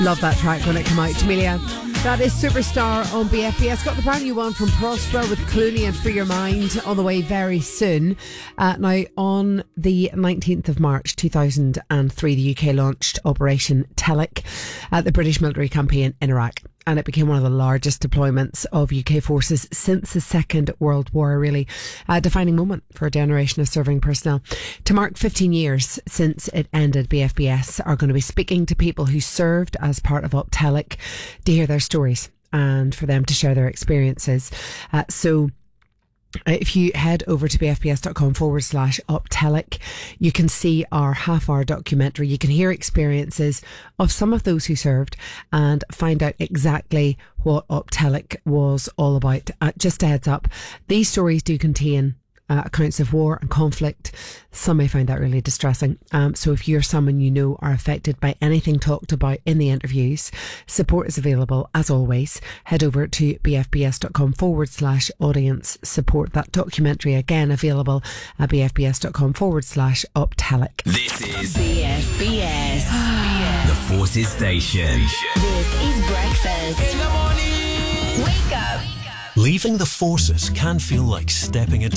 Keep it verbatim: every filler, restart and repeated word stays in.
Love that track when it came out. Jamelia, that is Superstar on B F B S. Got the brand new one from Prospera with Clooney and Free Your Mind on the way very soon. Uh, now, on the nineteenth of March two thousand three, the U K launched Operation Telic, uh, the British military campaign in Iraq. And it became one of the largest deployments of U K forces since the Second World War, really a defining moment for a generation of serving personnel. To mark fifteen years since it ended, B F B S are going to be speaking to people who served as part of Optelic to hear their stories and for them to share their experiences. Uh, so if you head over to bfbs.com forward slash Optelic, you can see our half hour documentary. You can hear experiences of some of those who served and find out exactly what Optelic was all about. Uh, just a heads up, these stories do contain Uh, accounts of war and conflict. Some may find that really distressing. Um, so if you're someone you know are affected by anything talked about in the interviews, support is available as always. Head over to bfbs.com forward slash audience support. That documentary again available at bfbs.com forward slash Optelic. This is B F B S. the Forces Station. This is breakfast. In the morning. Wake up. Leaving the forces can feel like stepping into